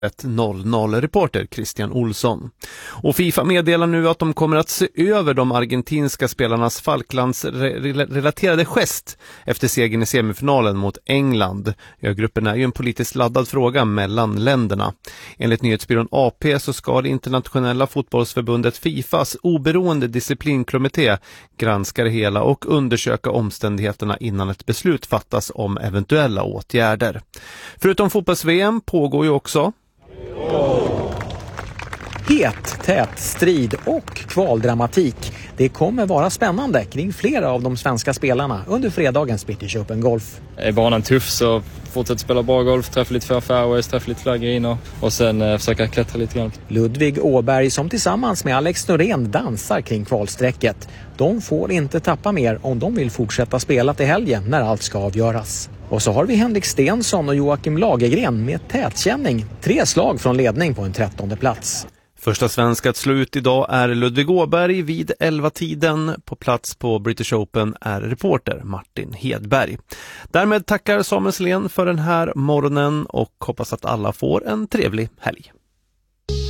1:00-reporter Christian Olsson. Och FIFA meddelar nu att de kommer att se över de argentinska spelarnas Falklands-relaterade gest efter segern i semifinalen mot England. Gruppen är ju en politiskt laddad fråga mellan länderna. Enligt nyhetsbyrån AP så ska det internationella fotbollsförbundet FIFAs oberoende disciplinkommitté granska det hela och undersöka omständigheterna innan ett beslut fattas om eventuella åtgärder. Förutom fotbolls-VM pågår ju också tät strid och kvaldramatik. Det kommer vara spännande kring flera av de svenska spelarna under fredagens British Open Golf. Är banan tuff så fortsätter spela bra golf, träffa lite för fairways, träffa lite fler griner och sen försöka klättra lite grann. Ludvig Åberg som tillsammans med Alex Norén dansar kring kvalsträcket. De får inte tappa mer om de vill fortsätta spela till helgen när allt ska avgöras. Och så har vi Henrik Stensson och Joakim Lagergren med tätkänning. 3 slag från ledning på en 13:e plats. Första svenska att slå ut idag är Ludvig Åberg vid 11-tiden. På plats på British Open är reporter Martin Hedberg. Därmed tackar Samuel Selén för den här morgonen och hoppas att alla får en trevlig helg.